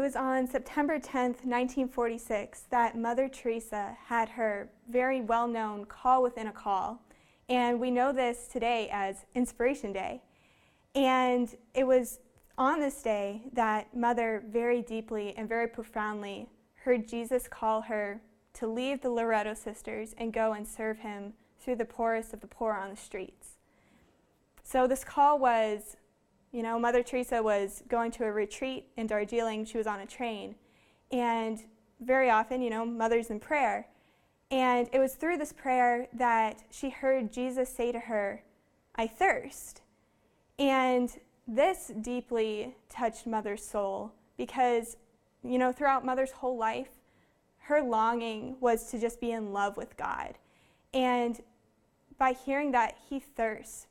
was on September 10th, 1946, that Mother Teresa had her very well-known Call Within a Call. And we know this today as Inspiration Day. And it was on this day that Mother very deeply and very profoundly heard Jesus call her to leave the Loretto sisters and go and serve him through the poorest of the poor on the streets. So this call was, Mother Teresa was going to a retreat in Darjeeling. She was on a train. And very often, Mother's in prayer. And it was through this prayer that she heard Jesus say to her, "I thirst." And this deeply touched Mother's soul because, throughout Mother's whole life, her longing was to just be in love with God. And by hearing that he thirsts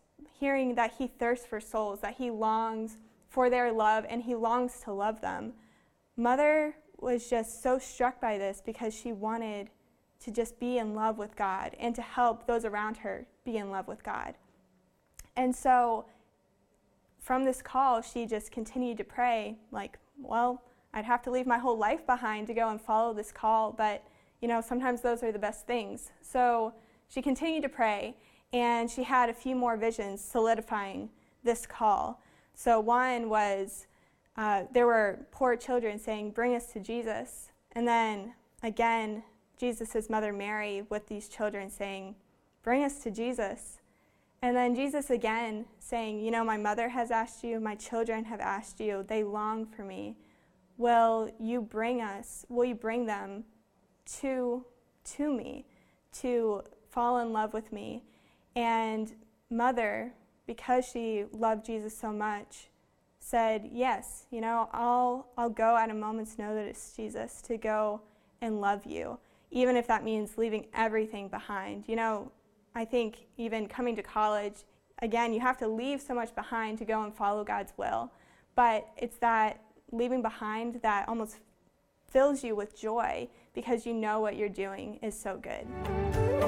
for souls, that he longs for their love and he longs to love them, Mother was just so struck by this because she wanted to just be in love with God and to help those around her be in love with God. And so from this call, she just continued to pray, I'd have to leave my whole life behind to go and follow this call, but sometimes those are the best things. So she continued to pray, and she had a few more visions solidifying this call. So one was there were poor children saying, "Bring us to Jesus." And then again, Jesus' mother Mary with these children saying, "Bring us to Jesus." And then Jesus again saying, "My mother has asked you, my children have asked you, they long for me. Will you bring them to me, to fall in love with me?" And Mother, because she loved Jesus so much, said, "Yes, I'll go at a moment's notice, Jesus, to go and love you, even if that means leaving everything behind." I think even coming to college, again, you have to leave so much behind to go and follow God's will. But it's that leaving behind that almost fills you with joy because you know what you're doing is so good.